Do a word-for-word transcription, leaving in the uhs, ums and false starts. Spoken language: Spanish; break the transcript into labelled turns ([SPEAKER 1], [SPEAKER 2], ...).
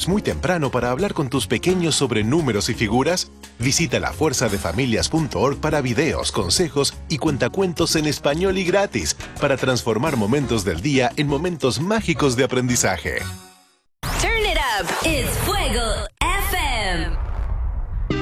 [SPEAKER 1] es muy temprano para hablar con tus pequeños sobre números y figuras? Visita la fuerza de familias punto org para videos, consejos y cuentacuentos en español y gratis para transformar momentos del día en momentos mágicos de aprendizaje.
[SPEAKER 2] Turn it up. It's Fuego F M.